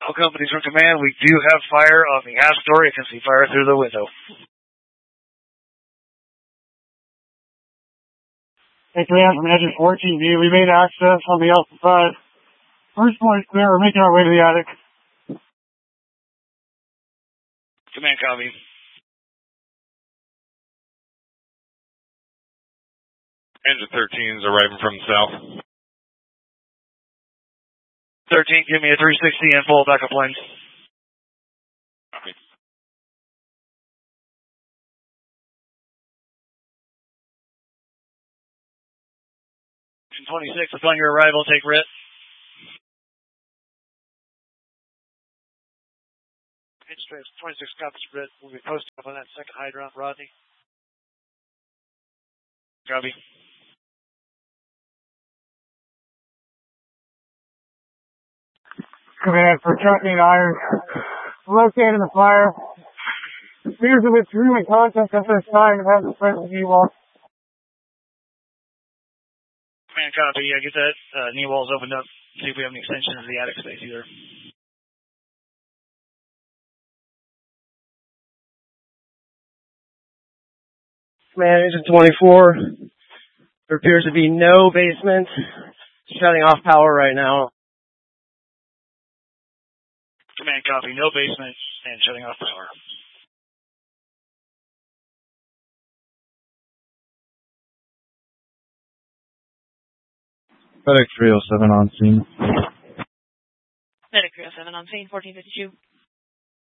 All companies from command, we do have fire on the aft door. You can see fire through the window. Hey, command from engine 14B. We made access on the outside. First one is clear. We're making our way to the attic. Command copy. Engine 13 is arriving from the south. 13, give me a 360 and full backup line. Copy. Engine 26, upon your arrival, take RIT. Engine 26 copies RIT. We'll be posted up on that second hydrant, Rodney. Copy. Command for trucking iron. Located the fire. Appears to be through in contact at this time and has a present knee wall. Command copy. Yeah, get that knee walls opened up. See if we have any extension to the attic space either. Command Engine 24. There appears to be no basement. Shutting off power right now. Command copy. No basement and shutting off power. FedEx 307 on scene. FedEx 307 on scene, 1452.